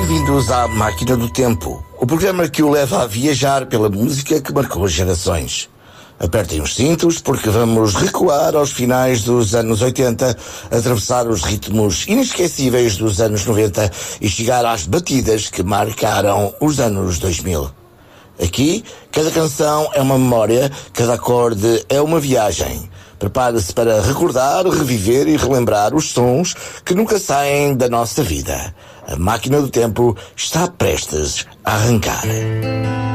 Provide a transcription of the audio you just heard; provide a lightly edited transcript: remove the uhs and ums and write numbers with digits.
Bem-vindos à Máquina do Tempo, o programa que o leva a viajar pela música que marcou gerações. Apertem os cintos porque vamos recuar aos finais dos anos 80, atravessar os ritmos inesquecíveis dos anos 90 e chegar às batidas que marcaram os anos 2000. Aqui, cada canção é uma memória, cada acorde é uma viagem. Prepare-se para recordar, reviver e relembrar os sons que nunca saem da nossa vida. A Máquina do Tempo está prestes a arrancar.